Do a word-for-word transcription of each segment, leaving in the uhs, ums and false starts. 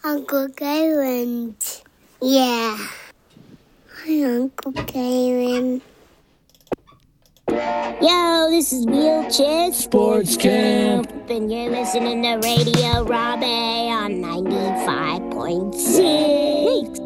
Uncle Galen. Yeah. Hi, Uncle Galen. Yo, this is Wheelchair Sports Camp. And you're listening to Radio Robbie on ninety-five point six.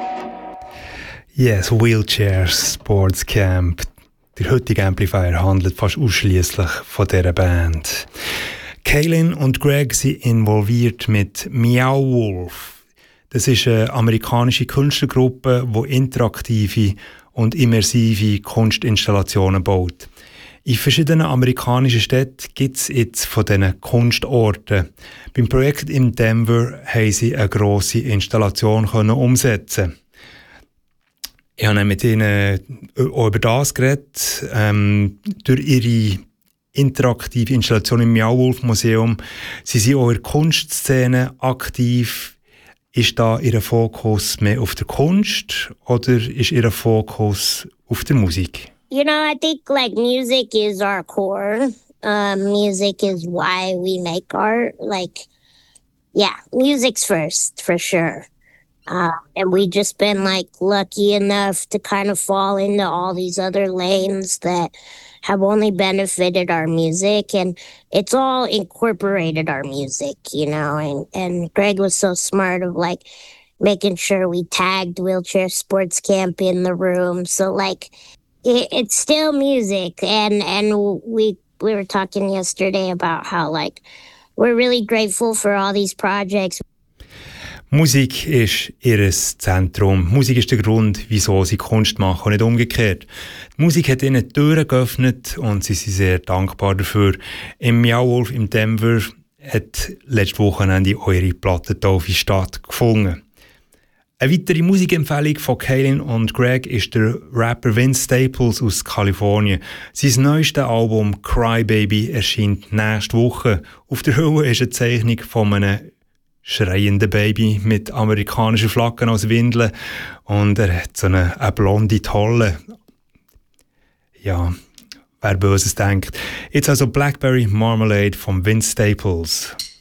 Yes, Wheelchair Sports Camp. Der heutige Amplifier handelt fast ausschließlich von dieser Band. Kaylin und Greg sind involviert mit Meow Wolf. Das ist eine amerikanische Künstlergruppe, die interaktive und immersive Kunstinstallationen baut. In verschiedenen amerikanischen Städten gibt es jetzt von diesen Kunstorten. Beim Projekt in Denver haben sie eine grosse Installation können umsetzen. Ich habe mit ihnen auch über das geredet. Ähm, durch ihre interaktive Installation im Meow Wolf Museum. Sie sind auch in der Kunstszene aktiv. Ist da Ihr Fokus mehr auf der Kunst oder ist Ihr Fokus auf der Musik? You know, I think like music is our core. Um, music is why we make art. Like, yeah, music's first for sure. Uh, and we just been like lucky enough to kind of fall into all these other lanes that have only benefited our music, and it's all incorporated our music, you know, and, and Greg was so smart of like making sure we tagged Wheelchair Sports Camp in the room. So like it, it's still music, and, and we, we were talking yesterday about how like we're really grateful for all these projects. Musik ist ihr Zentrum. Musik ist der Grund, wieso sie Kunst machen und nicht umgekehrt. Die Musik hat ihnen die Türen geöffnet und sie sind sehr dankbar dafür. Im Meow Wolf in Denver hat letztes Wochenende eure Plattentaufe stattgefunden. Eine weitere Musikempfehlung von Kaylin und Greg ist der Rapper Vince Staples aus Kalifornien. Sein neuestes Album Cry Baby erscheint nächste Woche. Auf der Hülle ist eine Zeichnung von einem schreiende Baby mit amerikanischen Flaggen als Windeln und er hat so eine, eine blonde Tolle. Ja, wer Böses denkt. Jetzt also Blackberry Marmalade von Vince Staples.